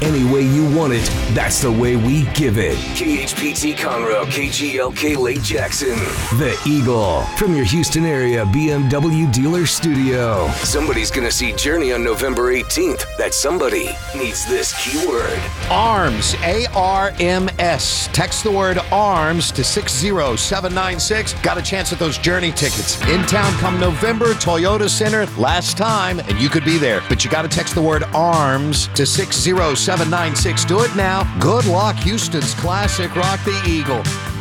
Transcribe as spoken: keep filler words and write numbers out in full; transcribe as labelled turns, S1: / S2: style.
S1: any way you want it. That's the way we give it. K H P T Conroe, K G L K Lake Jackson. The Eagle from your Houston area B M W dealer studio. Somebody's going to see Journey on November eighteenth. That somebody needs this keyword.
S2: ARMS, A R M S. Text the word ARMS to six zero seven nine six. Got a chance at those Journey tickets. In town come November, Toyota Center, last time, and you could be there. But you got to text the word ARMS to six zero seven nine six. Do it now. Good luck, Houston's classic Rock the Eagle.